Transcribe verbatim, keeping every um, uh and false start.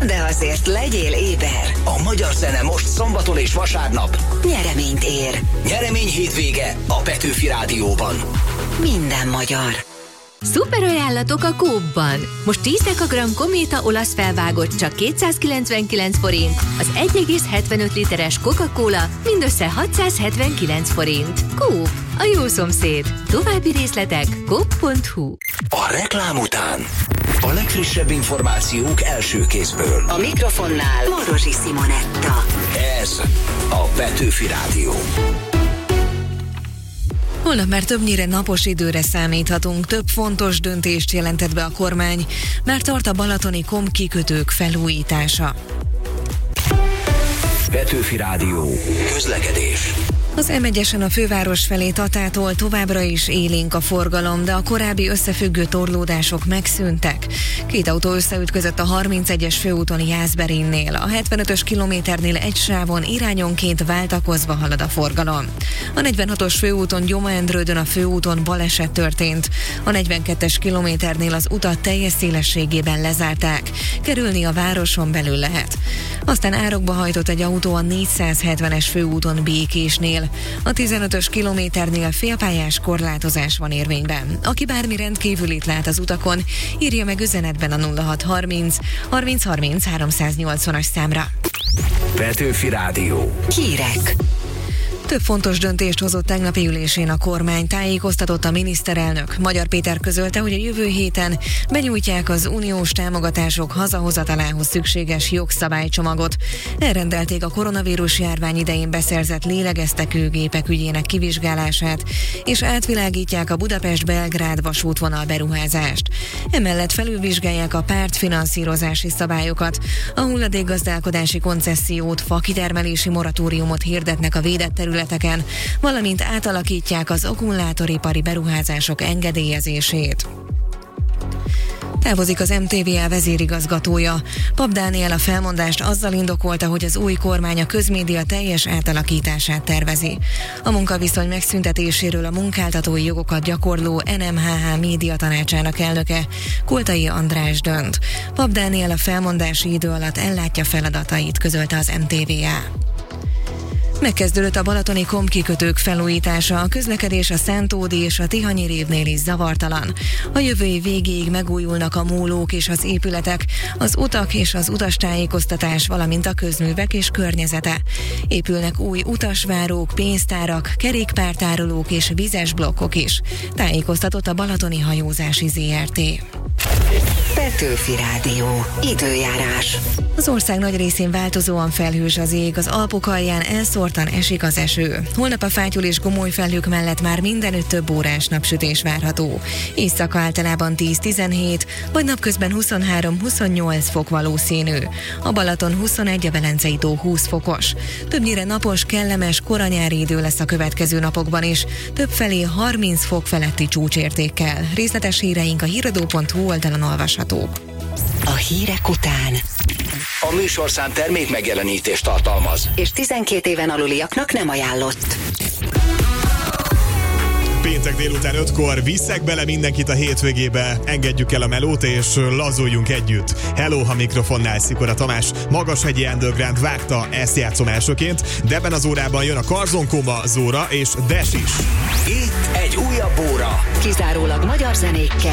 de azért legyél éber. A magyar zene most szombaton és vasárnap Nyereményt ér. Nyeremény hétvége a Petőfi Rádióban. Minden magyar. Szuper ajánlatok a Coop-ban. Most tíz dekagramm Kométa olasz felvágott csak kétszázkilencvenkilenc forint, az egy egész hetvenöt literes Coca-Cola mindössze hatszázhetvenkilenc forint. Coop, a jó szomszéd. További részletek coop pont hu. A reklám után a legfrissebb információk első kézből. A mikrofonnál Marosi Simonetta. Ez a Petőfi Rádió. Holnap már többnyire napos időre számíthatunk, több fontos döntést jelentett be a kormány, már tart a balatoni kom kikötők felújítása. Petőfi Rádió. Közlekedés. Az em egyesen a főváros felé Tatától továbbra is élénk a forgalom, de a korábbi összefüggő torlódások megszűntek. Két autó összeütközött a harmincegyes főúton Jászberénynél, a hetvenötös kilométernél egy sávon irányonként váltakozva halad a forgalom. A negyvenhatos főúton Gyoma-Endrődön a főúton baleset történt. A negyvenkettes kilométernél az utat teljes szélességében lezárták. Kerülni a városon belül lehet. Aztán árokba hajtott egy autó a négyszázhetvenes főúton Békésnél. A tizenötös kilométernél félpályás korlátozás van érvényben. Aki bármi rendkívülit lát az utakon, írja meg üzenetben a nulla hat harminc harminc harminc háromszáznyolcvanas számra. Petőfi Rádió. Hírek. Több fontos döntést hozott tegnapi ülésén a kormány, tájékoztatott a miniszterelnök. Magyar Péter közölte, hogy a jövő héten benyújtják az uniós támogatások hazahozatalához szükséges jogszabálycsomagot. Elrendelték a koronavírus járvány idején beszerzett lélegeztetőgépek ügyének kivizsgálását, és átvilágítják a Budapest-Belgrád vasútvonal beruházást. Emellett felülvizsgálják a pártfinanszírozási szabályokat, a hulladékgazdálkodási koncessziót, fakitermelési moratóriumot hirdetnek a védett területeken, valamint átalakítják az akkumulátoripari beruházások engedélyezését. Távozik az em té vé á vezérigazgatója. Pap Dániel a felmondást azzal indokolta, hogy az új kormány a közmédia teljes átalakítását tervezi. A munkaviszony megszüntetéséről a munkáltatói jogokat gyakorló en em há há média tanácsának elnöke, Koltai András dönt. Pap Dániel a felmondási idő alatt ellátja feladatait, közölte az em té vé á. Megkezdődött a balatoni kom kikötők felújítása, a közlekedés a Szent-Ódi és a Tihanyi révnél is zavartalan. A jövő év végéig megújulnak a mólók és az épületek, az utak és az utastájékoztatás, valamint a közművek és környezete. Épülnek új utasvárók, pénztárak, kerékpártárolók és vizes blokkok is. Tájékoztatott a Balatoni Hajózási zé er té. Petőfi Rádió. Időjárás. Az ország nagy részén változóan felhős az ég, az Alpok alján elszórtan esik az eső. Holnap a fátyol és gomoly felhők mellett már mindenütt több órás napsütés várható. Éjszaka általában tíz-tizenhét, vagy napközben huszonhárom-huszonnyolc fok valószínű. A Balaton huszonegy, a Velencei tó húsz fokos. Többnyire napos, kellemes, koranyári idő lesz a következő napokban is, többfelé harminc fok feletti csúcsértékkel. Részletes híreink a híradó pont hu oldalon olvashatók. A hírek után A műsorszám termék megjelenítést tartalmaz, és tizenkét éven aluliaknak nem ajánlott. Péntek délután ötkor visszek bele mindenkit a hétvégébe, engedjük el a melót és lazuljunk együtt. Hello, ha mikrofonnál Szikora Tamás, Magashegyi Underground vágta, ezt játszom elsőként, de ebben az órában jön a Karzon Koma, Zóra és Des is. itt egy újabb óra. Kizárólag magyar zenékkel.